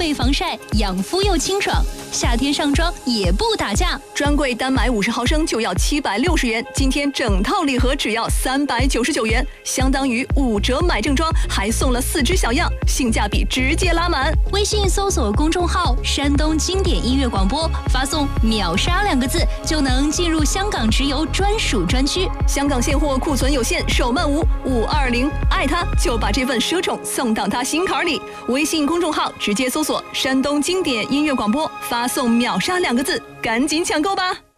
倍防晒，养肤又清爽，夏天上妆也不打架。 专柜单买50毫升就要760元，今天整套礼盒只要399元，相当于5折买正装，还送了4支小样，性价比直接拉满。 微信搜索公众号山东经典音乐广播，发送秒杀2个字就能进入香港直邮专属专区。 香港现货库存有限，手慢无520，爱他就把这份奢宠送到他心坎里。微信公众号直接搜索山东经典音乐广播，发送秒杀2个字，赶紧抢购吧。